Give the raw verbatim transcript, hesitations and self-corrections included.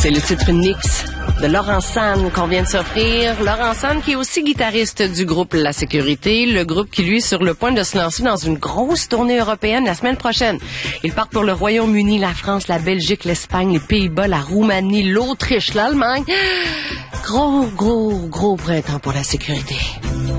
C'est le titre Nix de Laurent San qu'on vient de s'offrir. Laurent San qui est aussi guitariste du groupe La Sécurité, le groupe qui lui est sur le point de se lancer dans une grosse tournée européenne la semaine prochaine. Ils partent pour le Royaume-Uni, la France, la Belgique, l'Espagne, les Pays-Bas, la Roumanie, l'Autriche, l'Allemagne. Gros, gros, gros printemps pour La Sécurité.